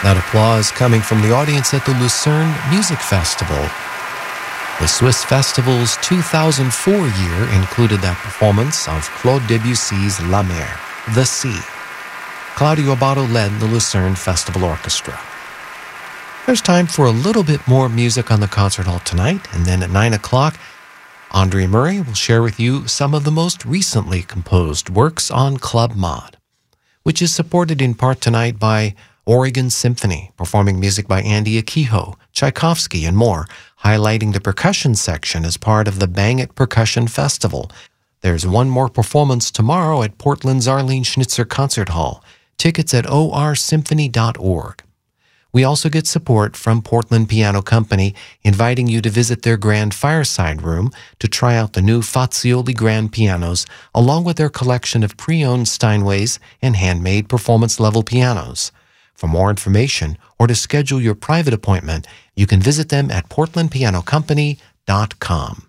That applause coming from the audience at the Lucerne Music Festival. The Swiss Festival's 2004 year included that performance of Claude Debussy's La Mer, The Sea. Claudio Abbado led the Lucerne Festival Orchestra. There's time for a little bit more music on the concert hall tonight, and then at 9 o'clock, Andre Murray will share with you some of the most recently composed works on Club Mod, which is supported in part tonight by Oregon Symphony, performing music by Andy Akiho, Tchaikovsky, and more, highlighting the percussion section as part of the Bang It Percussion Festival. There's one more performance tomorrow at Portland's Arlene Schnitzer Concert Hall. Tickets at orsymphony.org. We also get support from Portland Piano Company, inviting you to visit their grand fireside room to try out the new Fazioli grand pianos, along with their collection of pre-owned Steinways and handmade performance-level pianos. For more information or to schedule your private appointment, you can visit them at portlandpianocompany.com.